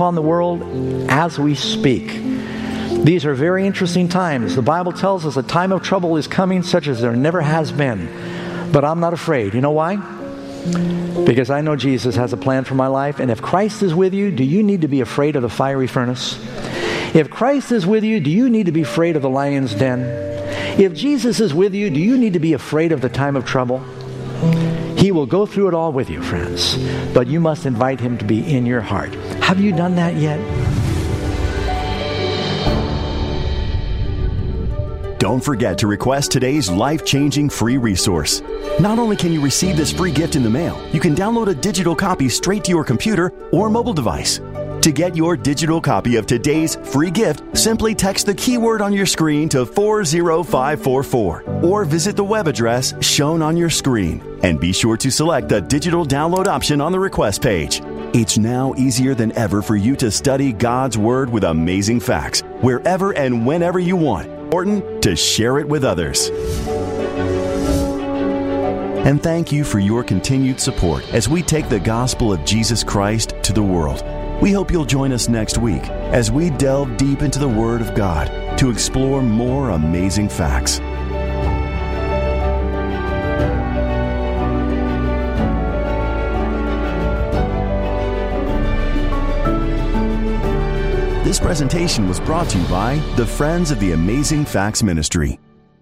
upon the world as we speak. These are very interesting times. The Bible tells us a time of trouble is coming such as there never has been. But I'm not afraid. You know why? Because I know Jesus has a plan for my life. And if Christ is with you, do you need to be afraid of the fiery furnace? If Christ is with you, do you need to be afraid of the lion's den? If Jesus is with you, do you need to be afraid of the time of trouble? He will go through it all with you, friends. But you must invite Him to be in your heart. Have you done that yet? Don't forget to request today's life-changing free resource. Not only can you receive this free gift in the mail, you can download a digital copy straight to your computer or mobile device. To get your digital copy of today's free gift, simply text the keyword on your screen to 40544 or visit the web address shown on your screen. And be sure to select the digital download option on the request page. It's now easier than ever for you to study God's Word with amazing facts wherever and whenever you want. Important to share it with others. And thank you for your continued support as we take the gospel of Jesus Christ to the world. We hope you'll join us next week as we delve deep into the Word of God to explore more amazing facts. This presentation was brought to you by the Friends of the Amazing Facts Ministry.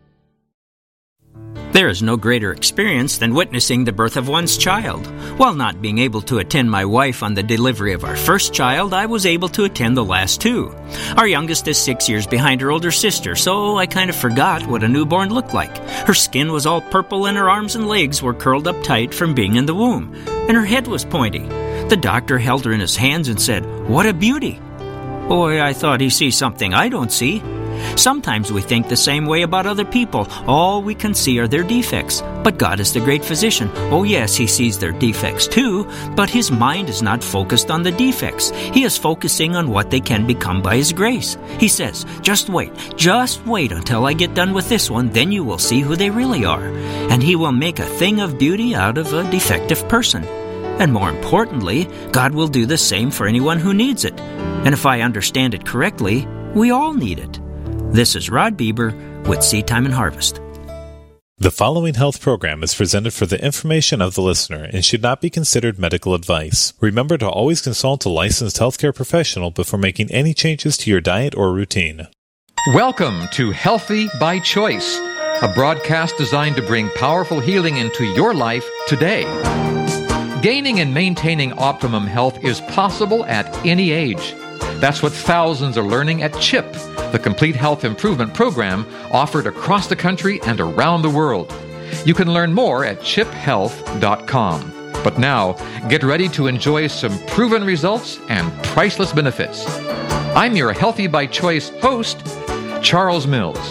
There is no greater experience than witnessing the birth of one's child. While not being able to attend my wife on the delivery of our first child, I was able to attend the last two. Our youngest is 6 years behind her older sister, so I kind of forgot what a newborn looked like. Her skin was all purple and her arms and legs were curled up tight from being in the womb, and her head was pointy. The doctor held her in his hands and said, "What a beauty." Boy, I thought he sees something I don't see. Sometimes we think the same way about other people. All we can see are their defects. But God is the great physician. Oh yes, He sees their defects too, but His mind is not focused on the defects. He is focusing on what they can become by His grace. He says, just wait until I get done with this one, then you will see who they really are. And He will make a thing of beauty out of a defective person. And more importantly, God will do the same for anyone who needs it. And if I understand it correctly, we all need it. This is Rod Bieber with Seed Time and Harvest. The following health program is presented for the information of the listener and should not be considered medical advice. Remember to always consult a licensed healthcare professional before making any changes to your diet or routine. Welcome to Healthy by Choice, a broadcast designed to bring powerful healing into your life today. Gaining and maintaining optimum health is possible at any age. That's what thousands are learning at CHIP, the Complete Health Improvement Program offered across the country and around the world. You can learn more at chiphealth.com. But now, get ready to enjoy some proven results and priceless benefits. I'm your Healthy by Choice host, Charles Mills.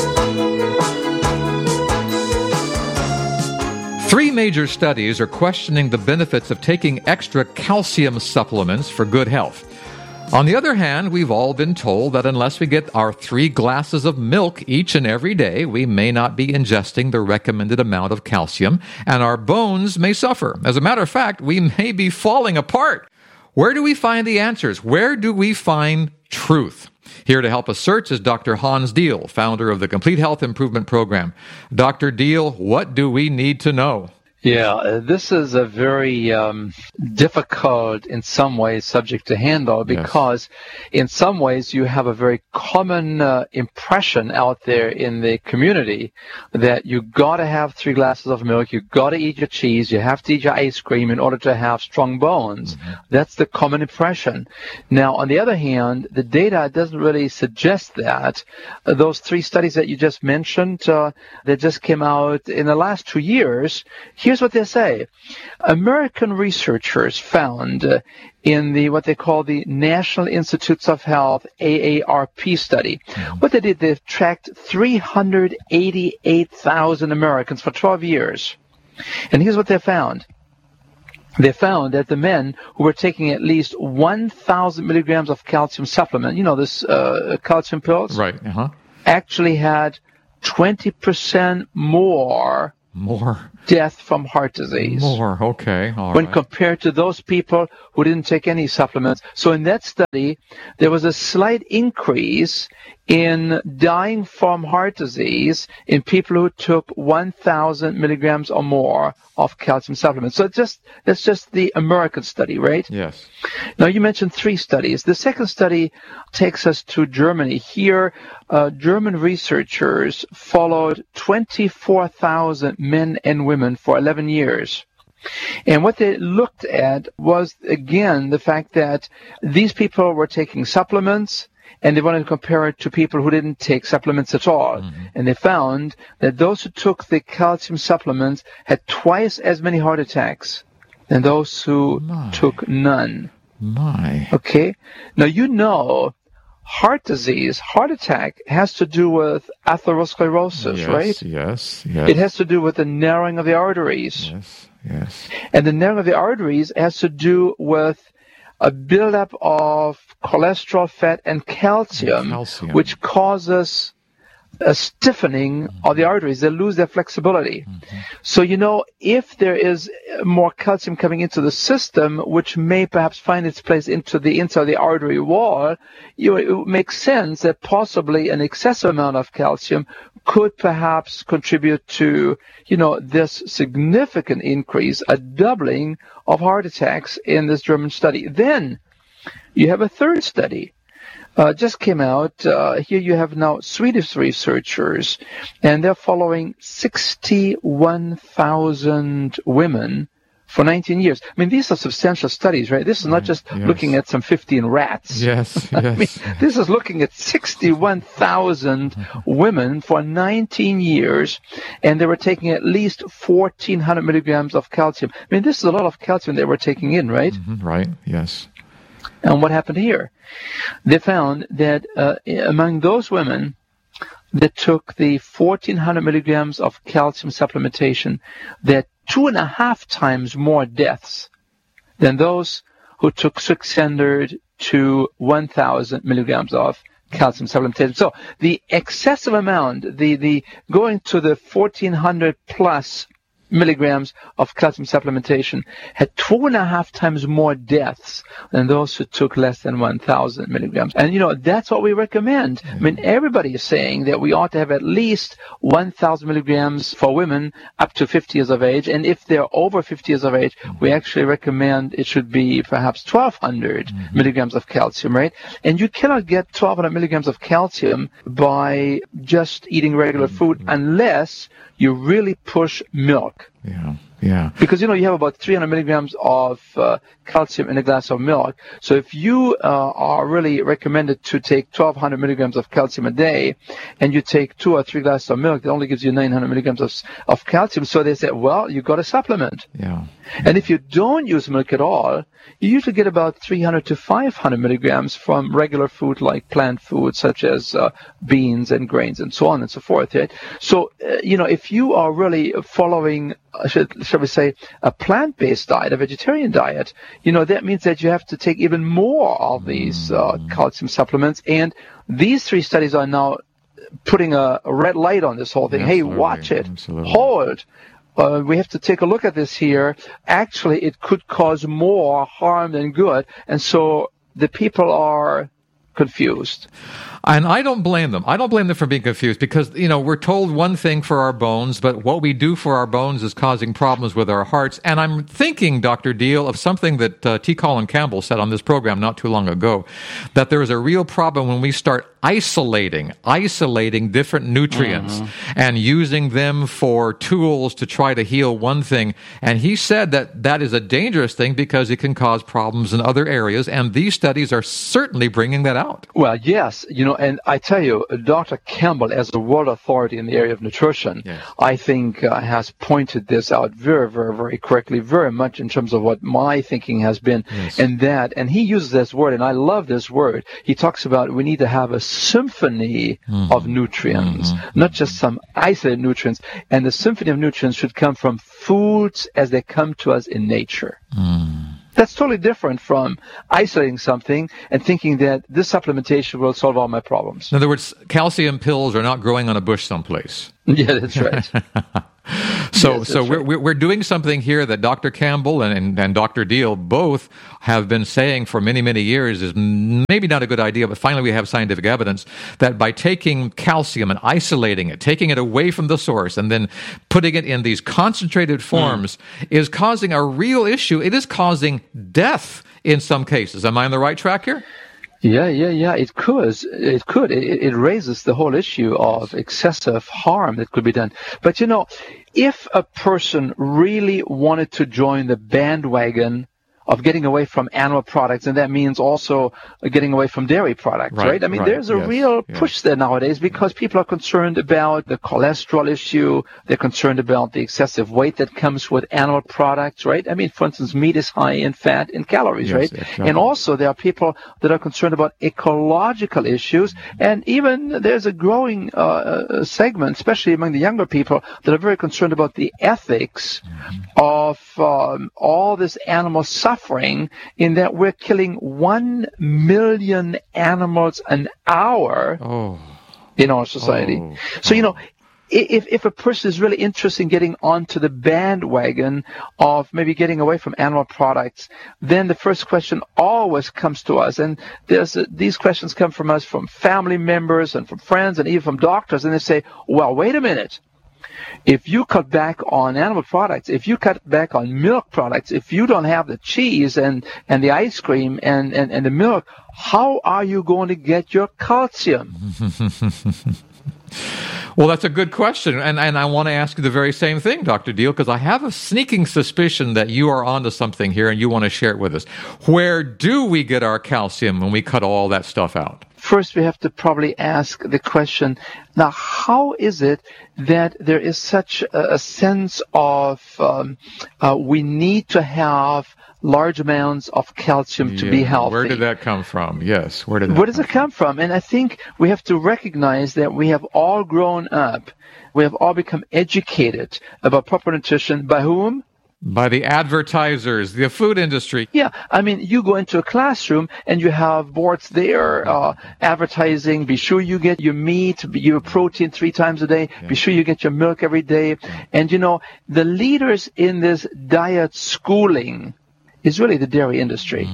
3 major studies are questioning the benefits of taking extra calcium supplements for good health. On the other hand, we've all been told that unless we get our 3 glasses of milk each and every day, we may not be ingesting the recommended amount of calcium, and our bones may suffer. As a matter of fact, we may be falling apart. Where do we find the answers? Where do we find truth? Here to help us search is Dr. Hans Diehl, founder of the Complete Health Improvement Program. Dr. Diehl, what do we need to know? Yeah, this is a very difficult, in some ways, subject to handle because in some ways you have a very common impression out there in the community that you got to have 3 glasses of milk, you got to eat your cheese, you have to eat your ice cream in order to have strong bones. Mm-hmm. That's the common impression. Now, on the other hand, the data doesn't really suggest that. Those 3 studies that you just mentioned that just came out in the last 2 years, here's what they say. American researchers found in the what they call the National Institutes of Health AARP study. What they did, they tracked 388,000 Americans for 12 years. And here's what they found. They found that the men who were taking at least 1,000 milligrams of calcium supplement, you know, this calcium pills, right? Actually had 20% more More death from heart disease. More, okay. All when right. compared to those people who didn't take any supplements. So in that study, there was a slight increase in dying from heart disease in people who took 1,000 milligrams or more of calcium supplements. So that's just the American study, right? Yes. Now, you mentioned 3 studies. The second study takes us to Germany. Here, German researchers followed 24,000 men and women for 11 years. And what they looked at was, again, the fact that these people were taking supplements, and they wanted to compare it to people who didn't take supplements at all. Mm-hmm. And they found that those who took the calcium supplements had twice as many heart attacks than those who took none. Okay? Now, heart disease, heart attack, has to do with atherosclerosis, right? Yes. It has to do with the narrowing of the arteries. Yes. And the narrowing of the arteries has to do with a buildup of cholesterol, fat, and calcium. Which causes a stiffening of the arteries. They lose their flexibility. Mm-hmm. So, if there is more calcium coming into the system, which may perhaps find its place into the inside of the artery wall, it makes sense that possibly an excessive amount of calcium could perhaps contribute to, this significant increase, a doubling of heart attacks in this German study. Then you have a third study. Just came out. Here you have now Swedish researchers, and they're following 61,000 women for 19 years. I mean, these are substantial studies, right? This is not just looking at some 15 rats. Yes. I mean, this is looking at 61,000 women for 19 years, and they were taking at least 1,400 milligrams of calcium. I mean, this is a lot of calcium they were taking in, right? Mm-hmm. Right, yes. And what happened here? They found that among those women that took the 1,400 milligrams of calcium supplementation, that 2.5 times more deaths than those who took 600 to 1,000 milligrams of calcium supplementation. So the excessive amount, the going to the 1,400 plus milligrams of calcium supplementation had 2.5 times more deaths than those who took less than 1,000 milligrams. And, that's what we recommend. I mean, everybody is saying that we ought to have at least 1,000 milligrams for women up to 50 years of age. And if they're over 50 years of age, we actually recommend it should be perhaps 1,200 milligrams of calcium, right? And you cannot get 1,200 milligrams of calcium by just eating regular food unless you really push milk. Yeah. Because, you have about 300 milligrams of calcium in a glass of milk. So if you are really recommended to take 1,200 milligrams of calcium a day, and you take 2 or 3 glasses of milk, that only gives you 900 milligrams of calcium. So they say, well, you've got a supplement. Yeah. And if you don't use milk at all, you usually get about 300 to 500 milligrams from regular food like plant food, such as beans and grains and so on and so forth. Right? So, if you are really following, shall we say, a plant-based diet, a vegetarian diet, that means that you have to take even more of these calcium supplements. And these 3 studies are now putting a red light on this whole thing. Absolutely. Hey, watch it. Absolutely. Hold. We have to take a look at this here. Actually, it could cause more harm than good. And so the people are confused. And I don't blame them. I don't blame them for being confused because, we're told one thing for our bones, but what we do for our bones is causing problems with our hearts. And I'm thinking, Dr. Deal, of something that T. Colin Campbell said on this program not too long ago, that there is a real problem when we start isolating different nutrients and using them for tools to try to heal one thing. And he said that is a dangerous thing because it can cause problems in other areas. And these studies are certainly bringing that out. Well, yes, and I tell you, Dr. Campbell, as a world authority in the area of nutrition, I think has pointed this out very, very, very correctly, very much in terms of what my thinking has been. And he uses this word, and I love this word. He talks about we need to have a symphony of nutrients, not just some isolated nutrients. And the symphony of nutrients should come from foods as they come to us in nature. That's totally different from isolating something and thinking that this supplementation will solve all my problems. In other words, calcium pills are not growing on a bush someplace. Yeah, that's right. So, Yes, so that's right. we're doing something here that Dr. Campbell and Dr. Deal both have been saying for many, many years is maybe not a good idea, but finally we have scientific evidence that by taking calcium and isolating it, taking it away from the source, and then putting it in these concentrated forms is causing a real issue. It is causing death in some cases. Am I on the right track here? Yeah. It could. It raises the whole issue of excessive harm that could be done. But if a person really wanted to join the bandwagon of getting away from animal products, and that means also getting away from dairy products, right? I mean, there's a real push there nowadays because people are concerned about the cholesterol issue. They're concerned about the excessive weight that comes with animal products, right? I mean, for instance, meat is high in fat and calories, right? Exactly. And also there are people that are concerned about ecological issues, and even there's a growing segment, especially among the younger people, that are very concerned about the ethics of all this animal suffering, in that we're killing 1 million animals an hour in our society. So, if a person is really interested in getting onto the bandwagon of maybe getting away from animal products, then the first question always comes to us. And these questions come from us, from family members and from friends and even from doctors. And they say, well, wait a minute. If you cut back on animal products, if you cut back on milk products, if you don't have the cheese and the ice cream and the milk, how are you going to get your calcium? Well, that's a good question, and I want to ask you the very same thing, Dr. Deal, because I have a sneaking suspicion that you are onto something here and you want to share it with us. Where do we get our calcium when we cut all that stuff out? First, we have to probably ask the question, now, how is it that there is such a sense of we need to have large amounts of calcium to be healthy? Where did that come from? Yes, where does it come from? And I think we have to recognize that we have all grown up, we have all become educated about proper nutrition. By whom? By the advertisers, the food industry. Yeah, I mean, you go into a classroom and you have boards there advertising, be sure you get your meat, your protein 3 times a day, be sure you get your milk every day. And, the leaders in this diet schooling is really the dairy industry.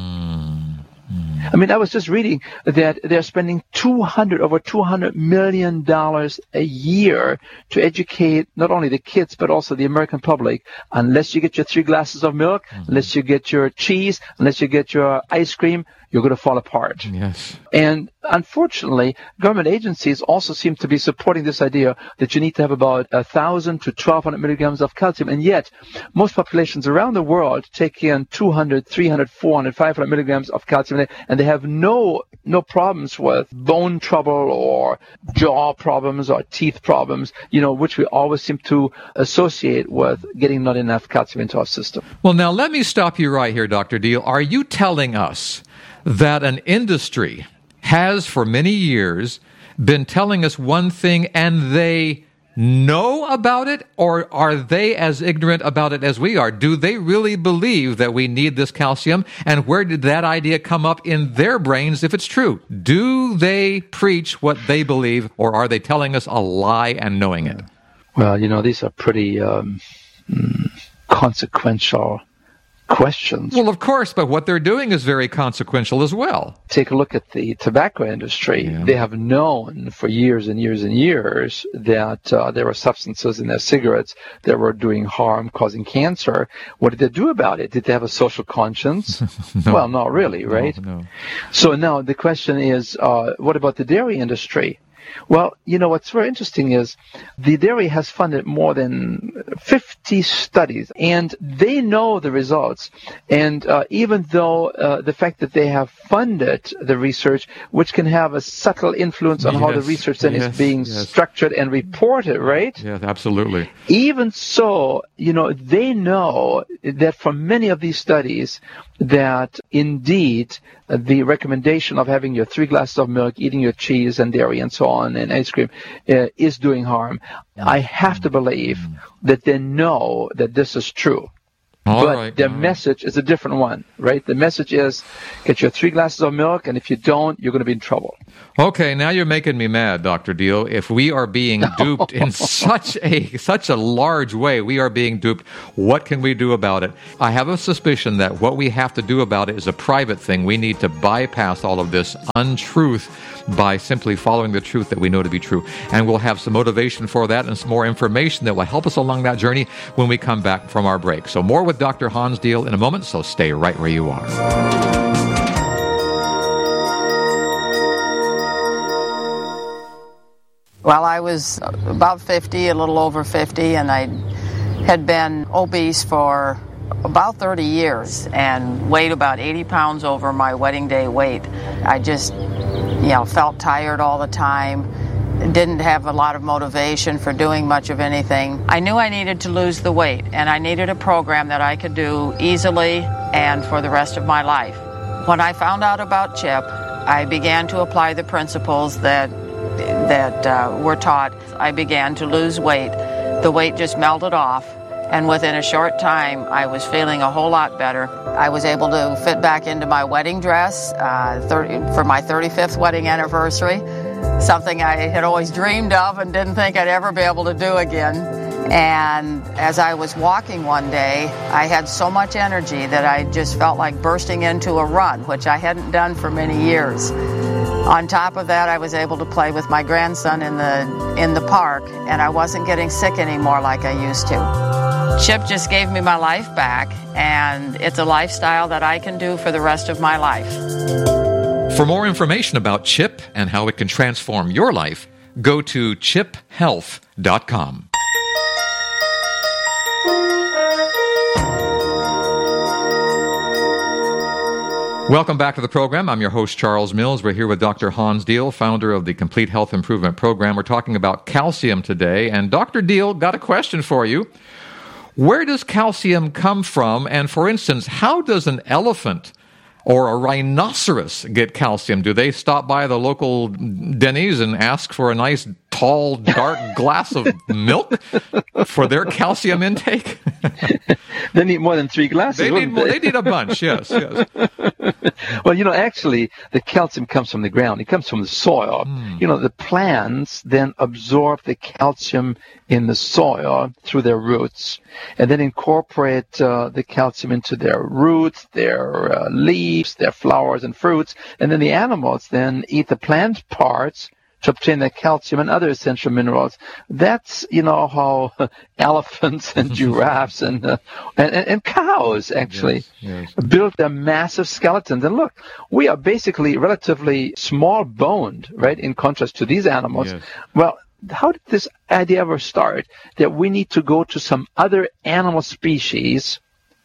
I mean, I was just reading that they're spending over $200 million a year to educate not only the kids, but also the American public. Unless you get your 3 glasses of milk, unless you get your cheese, unless you get your ice cream, you're going to fall apart. Yes. And unfortunately, government agencies also seem to be supporting this idea that you need to have about 1,000 to 1,200 milligrams of calcium. And yet, most populations around the world take in 200, 300, 400, 500 milligrams of calcium, and they have no problems with bone trouble or jaw problems or teeth problems, which we always seem to associate with getting not enough calcium into our system. Well, now let me stop you right here, Dr. Deal. Are you telling us that an industry has for many years been telling us one thing and they know about it, or are they as ignorant about it as we are? Do they really believe that we need this calcium? And where did that idea come up in their brains if it's true? Do they preach what they believe, or are they telling us a lie and knowing it? Well, these are pretty consequential questions. Well, of course, but what they're doing is very consequential as well. Take a look at the tobacco industry. Yeah. They have known for years and years and years that there were substances in their cigarettes that were doing harm, causing cancer. What did they do about it? Did they have a social conscience? No. Well, not really, right? No. So now the question is, what about the dairy industry? Well, what's very interesting is the dairy has funded more than 50 studies, and they know the results. And even though the fact that they have funded the research, which can have a subtle influence on how the research then is being structured and reported, right? Yes, absolutely. Even so, they know that from many of these studies that indeed the recommendation of having your 3 glasses of milk, eating your cheese and dairy and so on and ice cream is doing harm. I have to believe that they know that this is true. But the message is a different one, right? The message is, get your 3 glasses of milk, and if you don't, you're going to be in trouble. Okay, now you're making me mad, Dr. Deal. If we are being duped in such a large way, we are being duped, what can we do about it? I have a suspicion that what we have to do about it is a private thing. We need to bypass all of this untruth by simply following the truth that we know to be true. And we'll have some motivation for that and some more information that will help us along that journey when we come back from our break. So more with Dr. Hans Deal in a moment, so stay right where you are. Well, I was about 50, a little over 50, and I had been obese for about 30 years and weighed about 80 pounds over my wedding day weight. I just, felt tired all the time, didn't have a lot of motivation for doing much of anything. I knew I needed to lose the weight, and I needed a program that I could do easily and for the rest of my life. When I found out about CHIP, I began to apply the principles that were taught. I began to lose weight. The weight just melted off, and within a short time, I was feeling a whole lot better. I was able to fit back into my wedding dress for my 35th wedding anniversary, something I had always dreamed of and didn't think I'd ever be able to do again. And as I was walking one day, I had so much energy that I just felt like bursting into a run, which I hadn't done for many years. On top of that, I was able to play with my grandson in the park, and I wasn't getting sick anymore like I used to. CHIP just gave me my life back, and it's a lifestyle that I can do for the rest of my life. For more information about CHIP and how it can transform your life, go to chiphealth.com. Welcome back to the program. I'm your host, Charles Mills. We're here with Dr. Hans Deal, founder of the Complete Health Improvement Program. We're talking about calcium today. And Dr. Deal, got a question for you. Where does calcium come from? And for instance, how does an elephant or a rhinoceros get calcium? Do they stop by the local Denny's and ask for a nice, tall, dark glass of milk for their calcium intake? They need more than 3 glasses. They need a bunch, yes. Well, actually, the calcium comes from the ground. It comes from the soil. The plants then absorb the calcium in the soil through their roots and then incorporate the calcium into their roots, their leaves, their flowers and fruits. And then the animals then eat the plant parts to obtain the calcium and other essential minerals. That's, how elephants and giraffes and cows actually build their massive skeletons. And look, we are basically relatively small-boned, right, in contrast to these animals. Yes. Well, how did this idea ever start that we need to go to some other animal species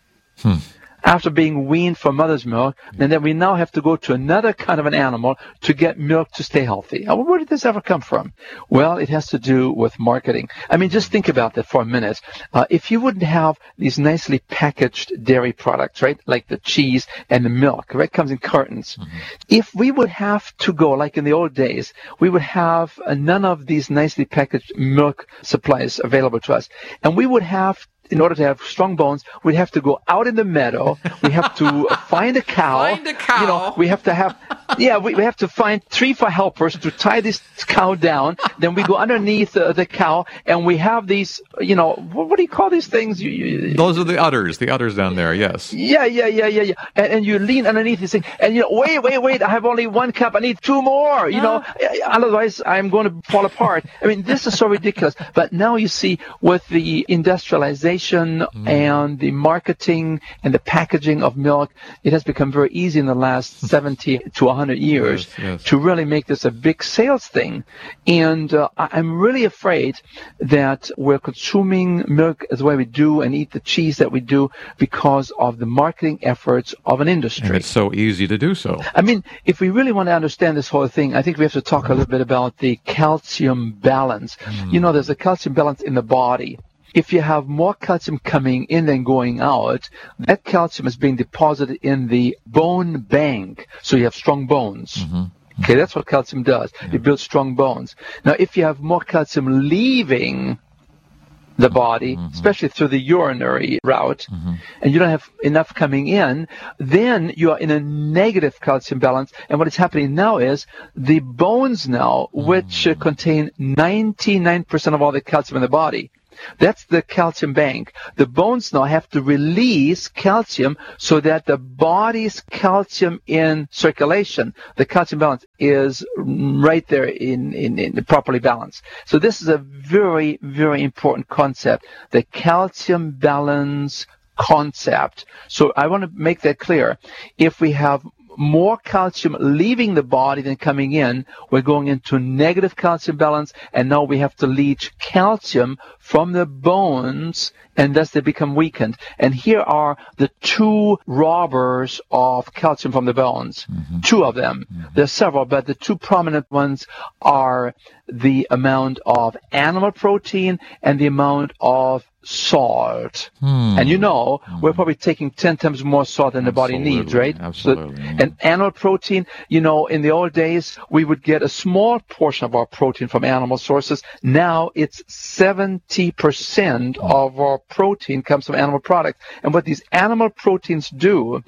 after being weaned from mother's milk, and then we now have to go to another kind of an animal to get milk to stay healthy? Where did this ever come from? Well, it has to do with marketing. Just think about that for a minute. If you wouldn't have these nicely packaged dairy products, right, like the cheese and the milk, right, comes in cartons. If we would have to go, like in the old days, we would have none of these nicely packaged milk supplies available to us, and we would have, in order to have strong bones, we'd have to go out in the meadow. We have to find a cow. We have to have, we have to find 3-4 helpers to tie this cow down. Then we go underneath the cow, and we have these, what do you call these things? Those are the udders down there, yes. Yeah. And you lean underneath this thing, and wait, I have only 1 cup. I need 2 more, otherwise I'm going to fall apart. This is so ridiculous. But now you see, with the industrialization and the marketing and the packaging of milk, it has become very easy in the last 70 to 100 years to really make this a big sales thing. And I'm really afraid that we're consuming milk as the way we do and eat the cheese that we do because of the marketing efforts of an industry. And it's so easy to do so. If we really want to understand this whole thing, I think we have to talk a little bit about the calcium balance. There's a calcium balance in the body. If you have more calcium coming in than going out, that calcium is being deposited in the bone bank, so you have strong bones. Okay, that's what calcium does. It builds strong bones. Now, if you have more calcium leaving the body, especially through the urinary route, and you don't have enough coming in, then you are in a negative calcium balance. And what is happening now is the bones now, which contain 99% of all the calcium in the body, that's the calcium bank. The bones now have to release calcium so that the body's calcium in circulation, the calcium balance, is right there in properly balanced. So this is a very, very important concept, the calcium balance concept. So I want to make that clear. If we have more calcium leaving the body than coming in, we're going into negative calcium balance, and now we have to leach calcium from the bones, and thus they become weakened. And here are the two robbers of calcium from the bones. Two of them. There's several, but the two prominent ones are the amount of animal protein and the amount of salt. And you know, we're probably taking 10 times more salt than the body needs, right? Absolutely. So, and animal protein, you know, in the old days, we would get a small portion of our protein from animal sources. Now it's 70% of our protein comes from animal products. And what these animal proteins do,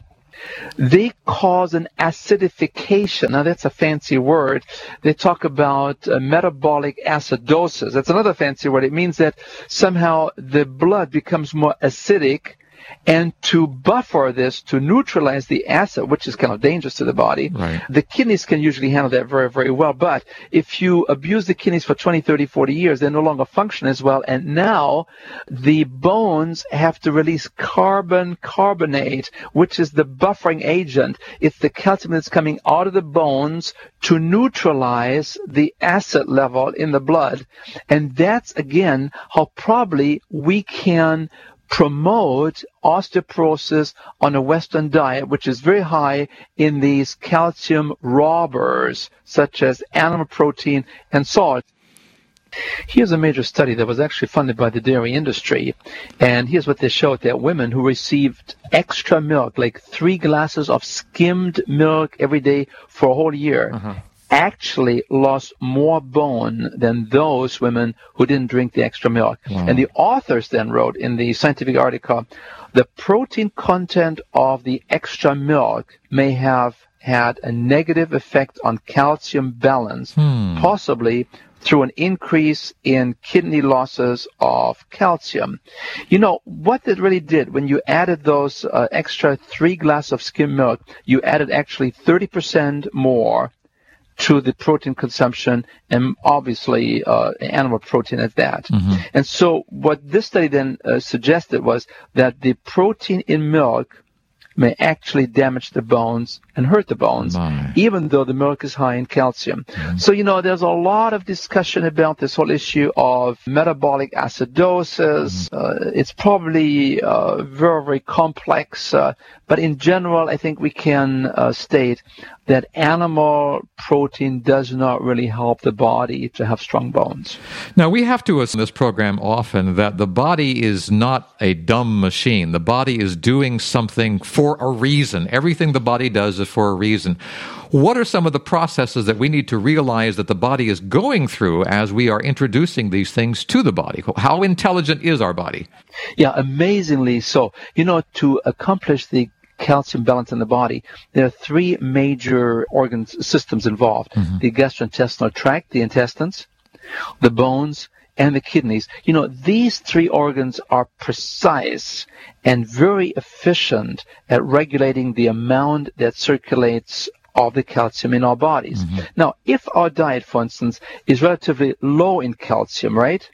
they cause an acidification. Now, that's a fancy word. They talk about metabolic acidosis. That's another fancy word. It means that somehow the blood becomes more acidic, and to buffer this, to neutralize the acid, which is kind of dangerous to the body, the kidneys can usually handle that very, very well. But if you abuse the kidneys for 20, 30, 40 years, they no longer function as well. And now the bones have to release carbon carbonate, which is the buffering agent. It's the calcium that's coming out of the bones to neutralize the acid level in the blood. And that's, again, how probably we can promote osteoporosis on a Western diet, which is very high in these calcium robbers, such as animal protein and salt. Here's a major study that was actually funded by the dairy industry, and here's what they showed, that women who received extra milk, like 3 glasses of skimmed milk every day for a whole year, actually lost more bone than those women who didn't drink the extra milk. And the authors then wrote in the scientific article, the protein content of the extra milk may have had a negative effect on calcium balance, possibly through an increase in kidney losses of calcium. You know, what it really did, when you added those extra 3 glasses of skim milk, you added actually 30% more to the protein consumption, and obviously animal protein at that. And so what this study then suggested was that the protein in milk may actually damage the bones and hurt the bones, even though the milk is high in calcium. So, you know, there's a lot of discussion about this whole issue of metabolic acidosis. It's probably very, very complex, but in general, I think we can state that animal protein does not really help the body to have strong bones. Now, we have to assume in this program often that the body is not a dumb machine. The body is doing something for a reason. Everything the body does is for a reason. What are some of the processes that we need to realize that the body is going through as we are introducing these things to the body? How intelligent is our body? Yeah, amazingly so. You know, to accomplish the calcium balance in the body, there are 3 major systems involved. The gastrointestinal tract, the intestines, the bones, and the kidneys. You know, these 3 organs are precise and very efficient at regulating the amount that circulates of the calcium in our bodies. Now, if our diet, for instance, is relatively low in calcium, right?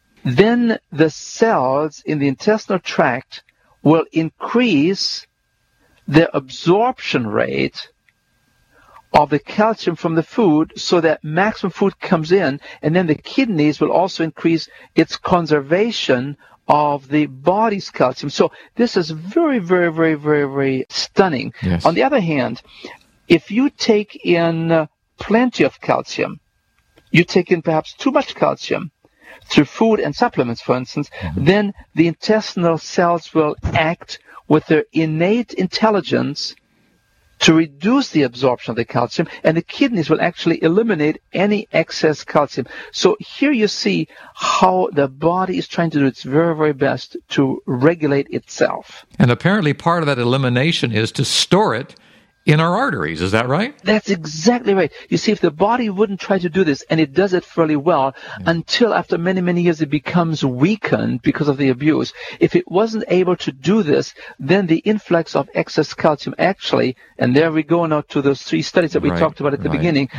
Then the cells in the intestinal tract will increase the absorption rate of the calcium from the food so that maximum food comes in, and then the kidneys will also increase its conservation of the body's calcium. So this is very, very, very, very, very stunning. On the other hand, if you take in plenty of calcium, you take in perhaps too much calcium through food and supplements, for instance, then the intestinal cells will act with their innate intelligence to reduce the absorption of the calcium, and the kidneys will actually eliminate any excess calcium. So here you see how the body is trying to do its very, very best to regulate itself. And apparently part of that elimination is to store it in our arteries. Is that right? That's exactly right. You see, if the body wouldn't try to do this, and it does it fairly well, until after many, many years it becomes weakened because of the abuse. If it wasn't able to do this, then the influx of excess calcium actually, and there we go now to those 3 studies that we talked about at the beginning,